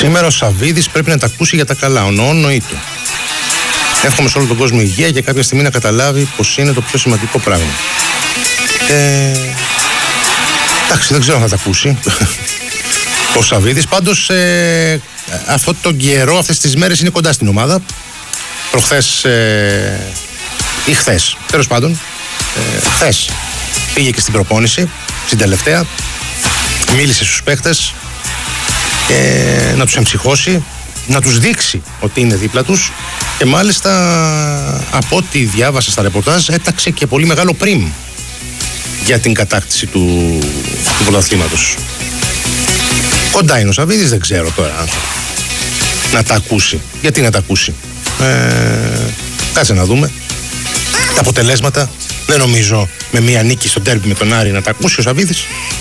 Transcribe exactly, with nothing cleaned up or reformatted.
Σήμερα ο Σαββίδης πρέπει να τα ακούσει για τα καλά. Ο νοόν νοήτο. Εύχομαι σε όλο τον κόσμο υγεία και κάποια στιγμή να καταλάβει πως είναι το πιο σημαντικό πράγμα. Ε, εντάξει, δεν ξέρω αν θα τα ακούσει ο Σαββίδης. Πάντως ε, αυτόν τον καιρό, αυτές τις μέρες είναι κοντά στην ομάδα. Προχθές ε, ή χθες, τέλος πάντων ε, χθες πήγε και στην προπόνηση, στην τελευταία. Μίλησε στους παίχτες ε, να τους εμψυχώσει, να τους δείξει ότι είναι δίπλα τους και μάλιστα από ό,τι διάβασα στα ρεπορτάζ έταξε και πολύ μεγάλο πριμ για την κατάκτηση του, του πρωταθλήματος. Κοντά είναι ο Σαββίδης, δεν ξέρω τώρα να τα ακούσει. Γιατί να τα ακούσει. Ε, κάτσε να δούμε τα αποτελέσματα. Δεν νομίζω με μία νίκη στο ντέρμπι με τον Άρη να τα ακούσει ο Σαββίδης.